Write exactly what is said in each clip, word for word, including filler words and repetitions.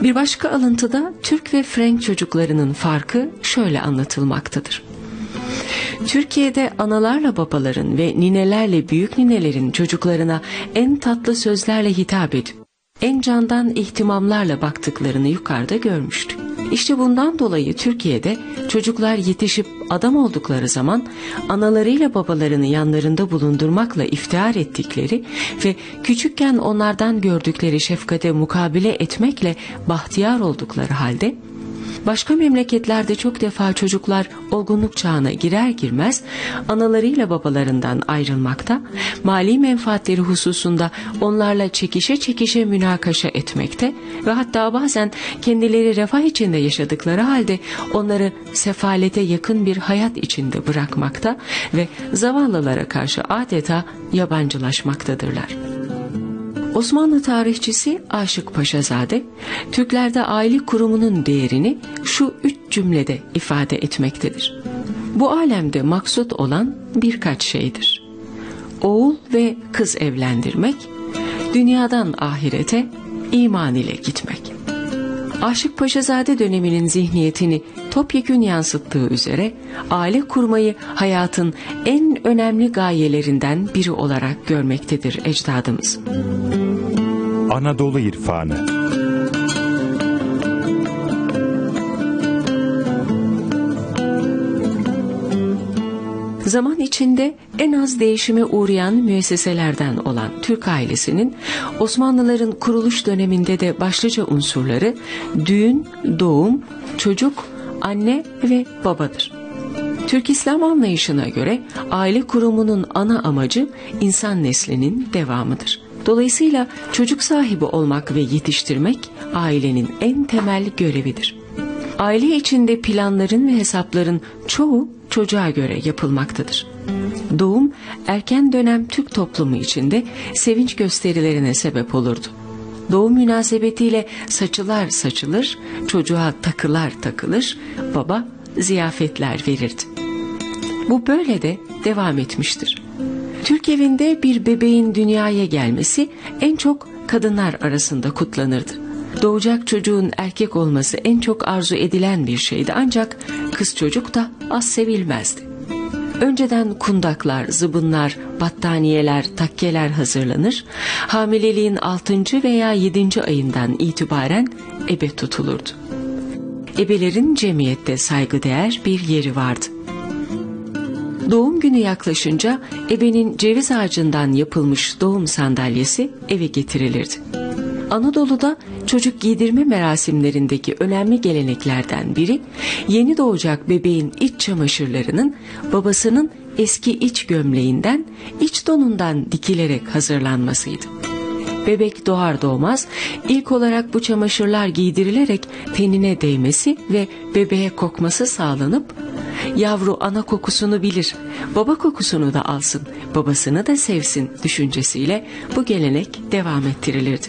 Bir başka alıntıda Türk ve Frank çocuklarının farkı şöyle anlatılmaktadır. Türkiye'de analarla babaların ve ninelerle büyük ninelerin çocuklarına en tatlı sözlerle hitap edip en candan ihtimamlarla baktıklarını yukarıda görmüştük. İşte bundan dolayı Türkiye'de çocuklar yetişip adam oldukları zaman analarıyla babalarını yanlarında bulundurmakla iftihar ettikleri ve küçükken onlardan gördükleri şefkate mukabele etmekle bahtiyar oldukları halde, başka memleketlerde çok defa çocuklar olgunluk çağına girer girmez analarıyla babalarından ayrılmakta, mali menfaatleri hususunda onlarla çekişe çekişe münakaşa etmekte ve hatta bazen kendileri refah içinde yaşadıkları halde onları sefalete yakın bir hayat içinde bırakmakta ve zavallılara karşı adeta yabancılaşmaktadırlar. Osmanlı tarihçisi Aşık Paşazade, Türklerde aile kurumunun değerini şu üç cümlede ifade etmektedir. Bu alemde maksut olan birkaç şeydir. Oğul ve kız evlendirmek, dünyadan ahirete iman ile gitmek. Aşık Paşazade döneminin zihniyetini topyekün yansıttığı üzere aile kurmayı hayatın en önemli gayelerinden biri olarak görmektedir ecdadımız. Anadolu İrfanı. Zaman içinde en az değişime uğrayan müesseselerden olan Türk ailesinin Osmanlıların kuruluş döneminde de başlıca unsurları düğün, doğum, çocuk, anne ve babadır. Türk İslam anlayışına göre aile kurumunun ana amacı insan neslinin devamıdır. Dolayısıyla çocuk sahibi olmak ve yetiştirmek ailenin en temel görevidir. Aile içinde planların ve hesapların çoğu çocuğa göre yapılmaktadır. Doğum, erken dönem Türk toplumu içinde sevinç gösterilerine sebep olurdu. Doğum münasebetiyle saçılar saçılır, çocuğa takılar takılır, baba ziyafetler verirdi. Bu böyle de devam etmiştir. Türk evinde bir bebeğin dünyaya gelmesi en çok kadınlar arasında kutlanırdı. Doğacak çocuğun erkek olması en çok arzu edilen bir şeydi, ancak kız çocuk da az sevilmezdi. Önceden kundaklar, zıbınlar, battaniyeler, takkeler hazırlanır, hamileliğin altıncı veya yedinci ayından itibaren ebe tutulurdu. Ebelerin cemiyette saygıdeğer bir yeri vardı. Doğum günü yaklaşınca ebenin ceviz ağacından yapılmış doğum sandalyesi eve getirilirdi. Anadolu'da çocuk giydirme merasimlerindeki önemli geleneklerden biri, yeni doğacak bebeğin iç çamaşırlarının babasının eski iç gömleğinden, iç donundan dikilerek hazırlanmasıydı. Bebek doğar doğmaz ilk olarak bu çamaşırlar giydirilerek tenine değmesi ve bebeğe kokması sağlanıp, yavru ana kokusunu bilir, baba kokusunu da alsın, babasını da sevsin düşüncesiyle bu gelenek devam ettirilirdi.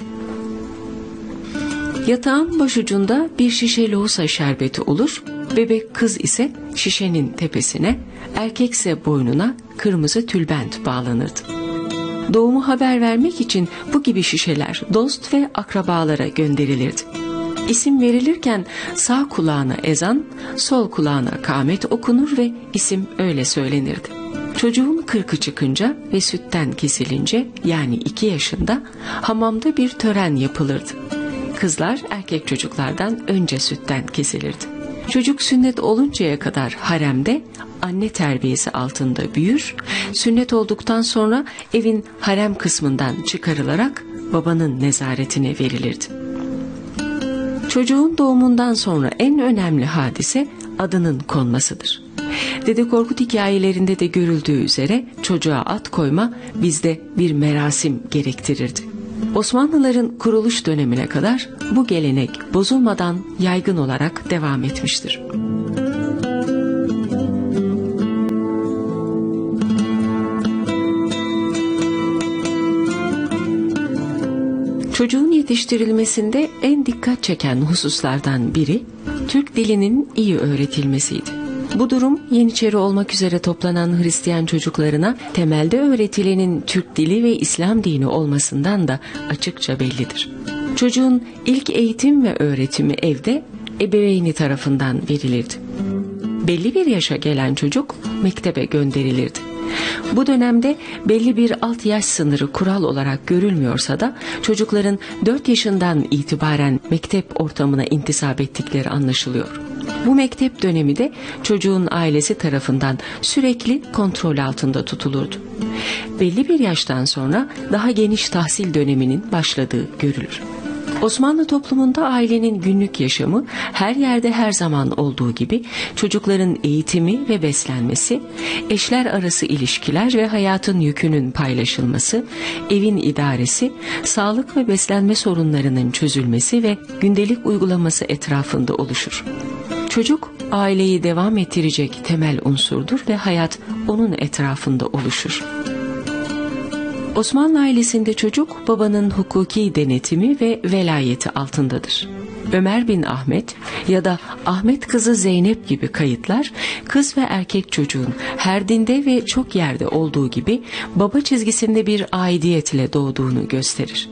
Yatağın başucunda bir şişe lohusa şerbeti olur, bebek kız ise şişenin tepesine, erkekse boynuna kırmızı tülbent bağlanırdı. Doğumu haber vermek için bu gibi şişeler dost ve akrabalara gönderilirdi. İsim verilirken sağ kulağına ezan, sol kulağına kâmet okunur ve isim öyle söylenirdi. Çocuğun kırkı çıkınca ve sütten kesilince, yani iki yaşında hamamda bir tören yapılırdı. Kızlar erkek çocuklardan önce sütten kesilirdi. Çocuk sünnet oluncaya kadar haremde anne terbiyesi altında büyür, sünnet olduktan sonra evin harem kısmından çıkarılarak babanın nezaretine verilirdi. Çocuğun doğumundan sonra en önemli hadise adının konmasıdır. Dede Korkut hikayelerinde de görüldüğü üzere çocuğa ad koyma bizde bir merasim gerektirirdi. Osmanlıların kuruluş dönemine kadar bu gelenek bozulmadan yaygın olarak devam etmiştir. Çocuğun yetiştirilmesinde en dikkat çeken hususlardan biri Türk dilinin iyi öğretilmesiydi. Bu durum Yeniçeri olmak üzere toplanan Hristiyan çocuklarına temelde öğretilenin Türk dili ve İslam dini olmasından da açıkça bellidir. Çocuğun ilk eğitim ve öğretimi evde ebeveyni tarafından verilirdi. Belli bir yaşa gelen çocuk mektebe gönderilirdi. Bu dönemde belli bir alt yaş sınırı kural olarak görülmüyorsa da çocukların dört yaşından itibaren mektep ortamına intisap ettikleri anlaşılıyor. Bu mektep dönemi de çocuğun ailesi tarafından sürekli kontrol altında tutulurdu. Belli bir yaştan sonra daha geniş tahsil döneminin başladığı görülür. Osmanlı toplumunda ailenin günlük yaşamı her yerde her zaman olduğu gibi çocukların eğitimi ve beslenmesi, eşler arası ilişkiler ve hayatın yükünün paylaşılması, evin idaresi, sağlık ve beslenme sorunlarının çözülmesi ve gündelik uygulaması etrafında oluşur. Çocuk aileyi devam ettirecek temel unsurdur ve hayat onun etrafında oluşur. Osmanlı ailesinde çocuk babanın hukuki denetimi ve velayeti altındadır. Ömer bin Ahmet ya da Ahmet kızı Zeynep gibi kayıtlar kız ve erkek çocuğun her dinde ve çok yerde olduğu gibi baba çizgisinde bir aidiyetle doğduğunu gösterir.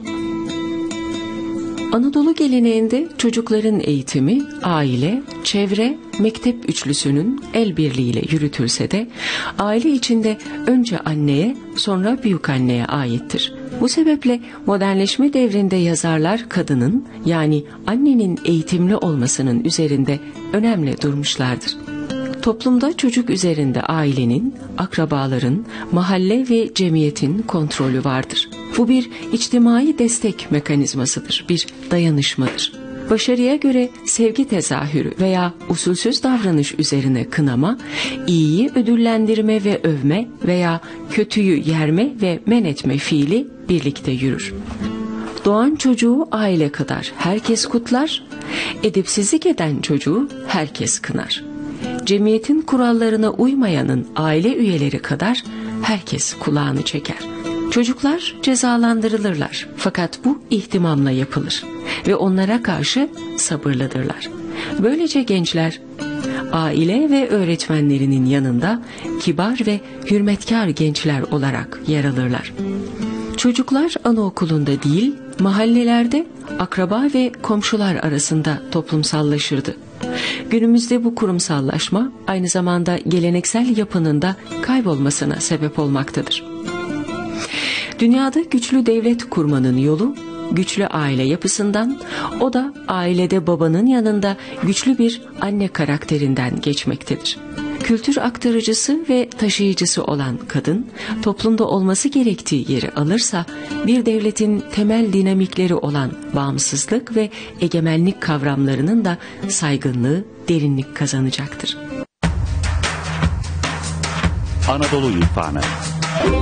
Anadolu geleneğinde çocukların eğitimi aile, çevre, mektep üçlüsünün el birliğiyle yürütülse de aile içinde önce anneye sonra büyükanneye aittir. Bu sebeple modernleşme devrinde yazarlar kadının yani annenin eğitimli olmasının üzerinde önemli durmuşlardır. Toplumda çocuk üzerinde ailenin, akrabaların, mahalle ve cemiyetin kontrolü vardır. Bu bir içtimai destek mekanizmasıdır, bir dayanışmadır. Başarıya göre sevgi tezahürü veya usulsüz davranış üzerine kınama, iyiyi ödüllendirme ve övme veya kötüyü yerme ve men etme fiili birlikte yürür. Doğan çocuğu aile kadar herkes kutlar, edepsizlik eden çocuğu herkes kınar. Cemiyetin kurallarına uymayanın aile üyeleri kadar herkes kulağını çeker. Çocuklar cezalandırılırlar fakat bu ihtimamla yapılır ve onlara karşı sabırlıdırlar. Böylece gençler aile ve öğretmenlerinin yanında kibar ve hürmetkar gençler olarak yer alırlar. Çocuklar anaokulunda değil, mahallelerde akraba ve komşular arasında toplumsallaşırdı. Günümüzde bu kurumsallaşma aynı zamanda geleneksel yapının da kaybolmasına sebep olmaktadır. Dünyada güçlü devlet kurmanın yolu güçlü aile yapısından, o da ailede babanın yanında güçlü bir anne karakterinden geçmektedir. Kültür aktarıcısı ve taşıyıcısı olan kadın, toplumda olması gerektiği yeri alırsa, bir devletin temel dinamikleri olan bağımsızlık ve egemenlik kavramlarının da saygınlığı, derinlik kazanacaktır. Anadolu İrfanı